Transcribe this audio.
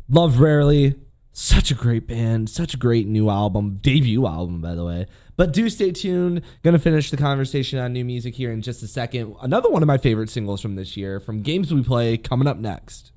Loved Rarely. Such a great band. Such a great new album. Debut album, by the way. But do stay tuned. Going to finish the conversation on new music here in just a second. Another one of my favorite singles from this year, from Games We Play, coming up next.